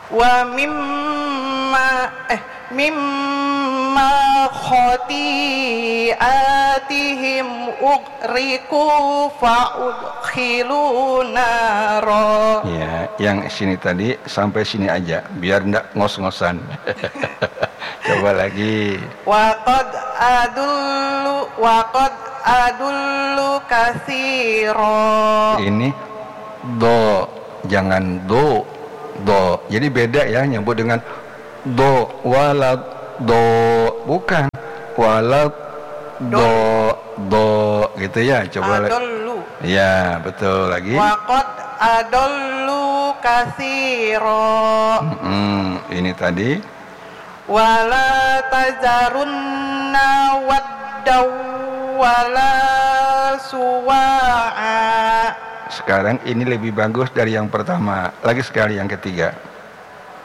wa mimma khati'atihim ughriqu fa'udkhilu nara. Ya, yang sini tadi sampai sini aja biar enggak ngos-ngosan. Coba lagi. Wa qad adullu katsira. Ini do, jangan do. Jadi beda ya nyebut dengan do walad do, bukan walad do gitu ya. Coba lagi. Ya, betul lagi. Wa qad adullu katsira. Ini tadi Wala tazarunna waddaw wala suwa'a. sekarang ini lebih bagus dari yang pertama. Lagi sekali yang ketiga.